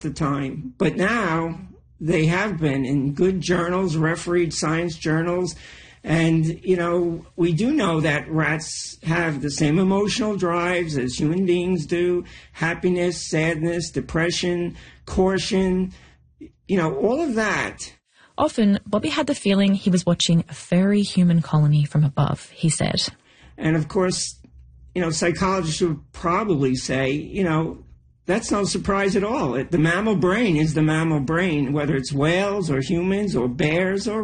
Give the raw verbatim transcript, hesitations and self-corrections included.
the time. But now they have been in good journals, refereed science journals. And, you know, we do know that rats have the same emotional drives as human beings do: happiness, sadness, depression, caution, you know, all of that. Often, Bobby had the feeling he was watching a furry human colony from above, he said. And, of course, you know, psychologists would probably say, you know, that's no surprise at all. The mammal brain is the mammal brain, whether it's whales or humans or bears or